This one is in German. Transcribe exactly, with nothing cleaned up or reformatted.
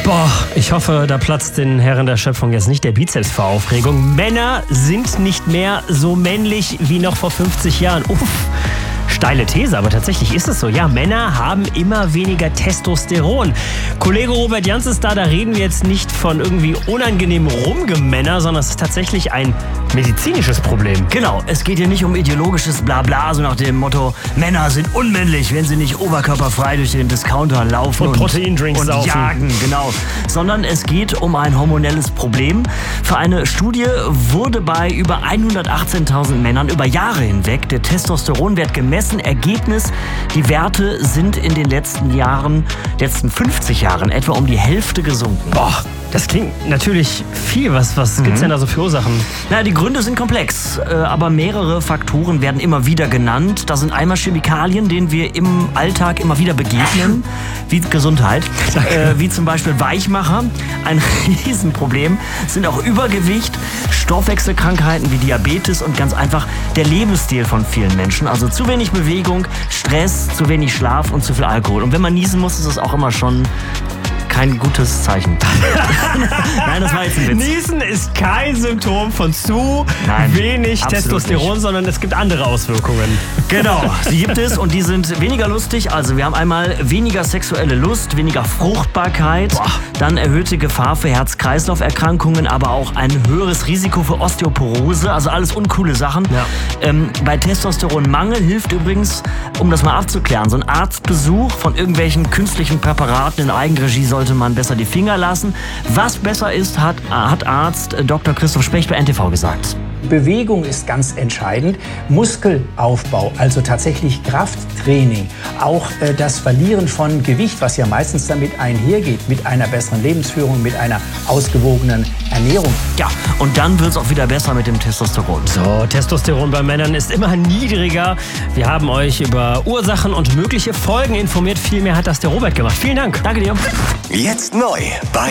Boah, ich hoffe, da platzt den Herren der Schöpfung jetzt nicht der Bizeps vor Aufregung. Männer sind nicht mehr so männlich wie noch vor fünfzig Jahren. Uff. Steile These, aber tatsächlich ist es so. Ja, Männer haben immer weniger Testosteron. Kollege Robert Jans ist da, da reden wir jetzt nicht von irgendwie unangenehm Rumgemänner, sondern es ist tatsächlich ein medizinisches Problem. Genau, es geht hier nicht um ideologisches Blabla, so nach dem Motto, Männer sind unmännlich, wenn sie nicht oberkörperfrei durch den Discounter laufen und, und Proteindrinks und saufen. jagen, genau. Sondern es geht um ein hormonelles Problem. Für eine Studie wurde bei über hundertachtzehntausend Männern über Jahre hinweg der Testosteronwert gemessen. Ergebnis, die Werte sind in den letzten Jahren, letzten fünfzig Jahren etwa um die Hälfte gesunken. Boah, das klingt natürlich viel. Was, was mhm. gibt's denn da so für Ursachen? Na, die Gründe sind komplex, äh, aber mehrere Faktoren werden immer wieder genannt. Da sind einmal Chemikalien, denen wir im Alltag immer wieder begegnen, wie Gesundheit, äh, wie zum Beispiel Weichmacher. Ein Riesenproblem sind auch Übergewicht, Stoffwechselkrankheiten wie Diabetes und ganz einfach der Lebensstil von vielen Menschen. Also zu wenig Bewegung, Stress, zu wenig Schlaf und zu viel Alkohol. Und wenn man niesen muss, ist es auch immer schon kein gutes Zeichen. Nein, das war jetzt ein Witz. Niesen ist kein Symptom von zu Nein, wenig Testosteron, nicht. Sondern es gibt andere Auswirkungen. Genau, die gibt es und die sind weniger lustig. Also wir haben einmal weniger sexuelle Lust, weniger Fruchtbarkeit, Boah. dann erhöhte Gefahr für Herz-Kreislauf-Erkrankungen, aber auch ein höheres Risiko für Osteoporose. Also alles uncoole Sachen. Ja. Ähm, bei Testosteronmangel hilft übrigens, um das mal abzuklären, so ein Arztbesuch von irgendwelchen künstlichen Präparaten in Eigenregie sollte man besser die Finger lassen. Was besser ist, hat, hat Arzt Doktor Christoph Specht bei N T V gesagt. Bewegung ist ganz entscheidend. Muskelaufbau, also tatsächlich Krafttraining. Auch äh, das Verlieren von Gewicht, was ja meistens damit einhergeht, mit einer besseren Lebensführung, mit einer ausgewogenen Ernährung. Ja, und dann wird es auch wieder besser mit dem Testosteron. So, Testosteron bei Männern ist immer niedriger. Wir haben euch über Ursachen und mögliche Folgen informiert. Viel mehr hat das der Robert gemacht. Vielen Dank. Danke dir. Jetzt neu bei